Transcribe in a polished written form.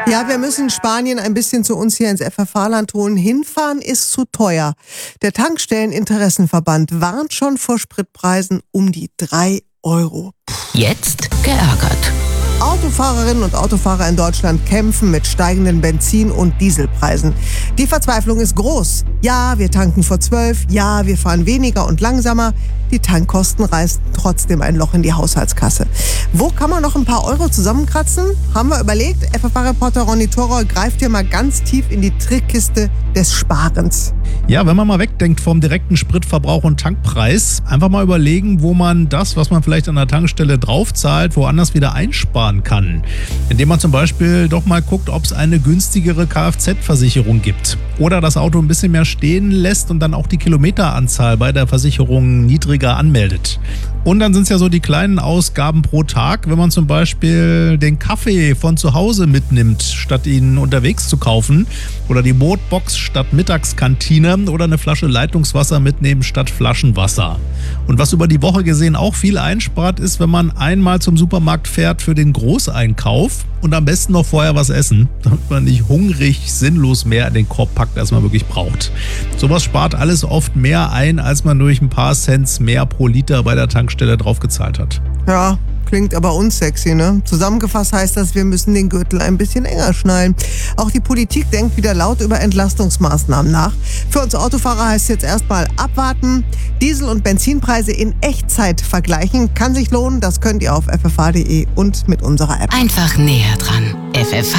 Ja, wir müssen Spanien ein bisschen zu uns hier ins FFH-Land holen. Hinfahren ist zu teuer. Der Tankstelleninteressenverband warnt schon vor Spritpreisen um die 3 Euro. Jetzt geärgert. Autofahrerinnen und Autofahrer in Deutschland kämpfen mit steigenden Benzin- und Dieselpreisen. Die Verzweiflung ist groß. Ja, wir tanken vor 12, ja, wir fahren weniger und langsamer. Die Tankkosten reißen trotzdem ein Loch in die Haushaltskasse. Wo kann man noch ein paar Euro zusammenkratzen? Haben wir überlegt. FFH-Reporter Ronny Thorau greift hier mal ganz tief in die Trickkiste des Sparens. Ja, wenn man mal wegdenkt vom direkten Spritverbrauch und Tankpreis, einfach mal überlegen, wo man das, was man vielleicht an der Tankstelle draufzahlt, woanders wieder einsparen kann. Indem man zum Beispiel doch mal guckt, ob es eine günstigere Kfz-Versicherung gibt. Oder das Auto ein bisschen mehr stehen lässt und dann auch die Kilometeranzahl bei der Versicherung niedriger anmeldet. Und dann sind es ja so die kleinen Ausgaben pro Tag, wenn man zum Beispiel den Kaffee von zu Hause mitnimmt, statt ihn unterwegs zu kaufen. Oder die Brotbox statt Mittagskantine oder eine Flasche Leitungswasser mitnehmen statt Flaschenwasser. Und was über die Woche gesehen auch viel einspart, ist, wenn man einmal zum Supermarkt fährt für den Großeinkauf und am besten noch vorher was essen, damit man nicht hungrig, sinnlos mehr in den Korb packt, als man wirklich braucht. Sowas spart alles oft mehr ein, als man durch ein paar Cents mehr pro Liter bei der Tankstelle draufgezahlt hat. Ja, klingt aber unsexy, ne? Zusammengefasst heißt das, wir müssen den Gürtel ein bisschen enger schnallen. Auch die Politik denkt wieder laut über Entlastungsmaßnahmen nach. Für uns Autofahrer heißt es jetzt erstmal abwarten, Diesel- und Benzinpreise in Echtzeit vergleichen. Kann sich lohnen, das könnt ihr auf ffh.de und mit unserer App. Einfach näher dran. FFH